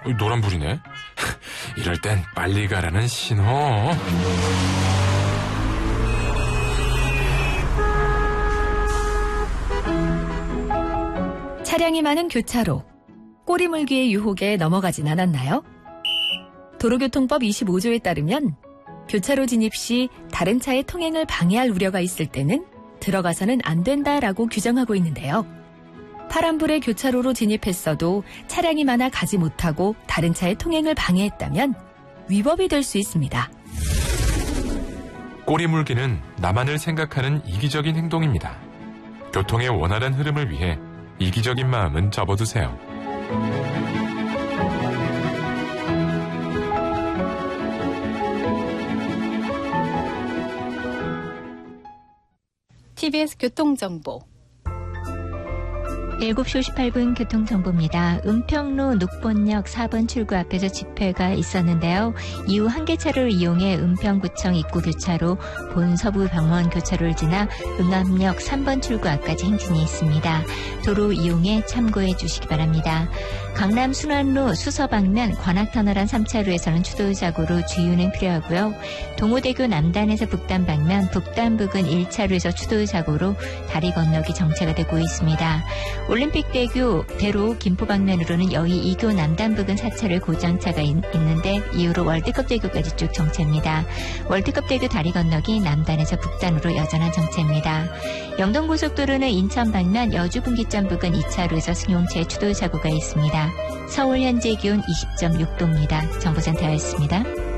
노란불이네. 이럴 땐 빨리 가라는 신호. 차량이 많은 교차로. 꼬리물기의 유혹에 넘어가진 않았나요? 도로교통법 25조에 따르면 교차로 진입 시 다른 차의 통행을 방해할 우려가 있을 때는 들어가서는 안 된다라고 규정하고 있는데요. 파란불에 교차로로 진입했어도 차량이 많아 가지 못하고 다른 차의 통행을 방해했다면 위법이 될 수 있습니다. 꼬리물기는 나만을 생각하는 이기적인 행동입니다. 교통의 원활한 흐름을 위해 이기적인 마음은 접어두세요. TBS 교통정보 7시 58분 교통정보입니다. 은평로 녹본역 4번 출구 앞에서 집회가 있었는데요. 이후 한계차로를 이용해 은평구청 입구 교차로, 본서부병원 교차로를 지나 응암역 3번 출구 앞까지 행진이 있습니다. 도로 이용에 참고해 주시기 바랍니다. 강남 순환로 수서 방면 관악터널 안 3차로에서는 추돌사고로 주의는 필요하고요. 동호대교 남단에서 북단 방면 북단 부근 1차로에서 추돌사고로 다리 건너기 정체가 되고 있습니다. 올림픽대교 대로 김포 방면으로는 여의 2교 남단 부근 4차로에 고장차가 있는데 이후로 월드컵대교까지 쭉 정체입니다. 월드컵대교 다리 건너기 남단에서 북단으로 여전한 정체입니다. 영동고속도로는 인천 방면 여주분기점 부근 2차로에서 승용차의 추돌사고가 있습니다. 서울 현재 기온 20.6도입니다. 정보센터였습니다.